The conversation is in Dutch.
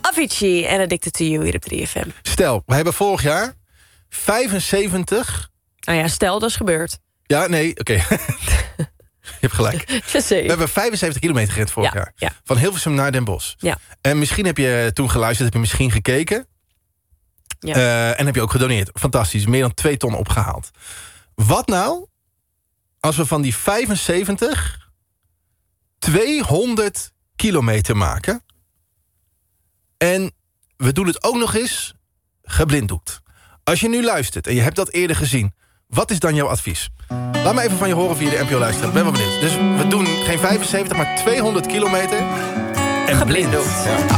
Avicii en Addicted to You hier op 3FM. Stel, we hebben vorig jaar 75... Nou ja, stel, dat is gebeurd. Ja, nee, oké. Je hebt gelijk. We hebben 75 kilometer gerend vorig jaar. Ja. Van Hilversum naar Den Bosch. Ja. En misschien heb je toen geluisterd, heb je misschien gekeken. Ja. En heb je ook gedoneerd. Fantastisch, meer dan 2 ton opgehaald. Wat nou als we van die 75 200 kilometer maken? En we doen het ook nog eens geblinddoekt. Als je nu luistert en je hebt dat eerder gezien, wat is dan jouw advies? Laat me even van je horen via de NPO luisteren. Ik ben wel benieuwd. Dus we doen geen 75, maar 200 kilometer. En geblinddoekt. Ja.